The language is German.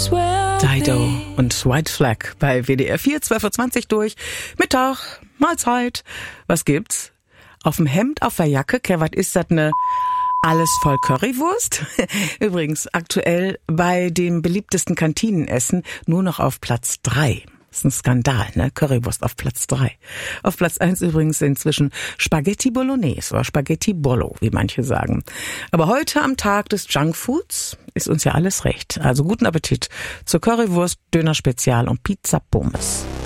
Dido und White Flag bei WDR 4, 12:20 Uhr durch. Mittag, Mahlzeit. Was gibt's? Auf dem Hemd, auf der Jacke, was ist das, ne? Alles voll Currywurst? Übrigens, aktuell bei dem beliebtesten Kantinenessen nur noch auf Platz 3. Das ist ein Skandal, ne? Currywurst auf Platz 3. Auf Platz 1 übrigens inzwischen Spaghetti Bolognese oder Spaghetti Bollo, wie manche sagen. Aber heute am Tag des Junkfoods ist uns ja alles recht. Also guten Appetit zur Currywurst, Döner Spezial und Pizza Pommes.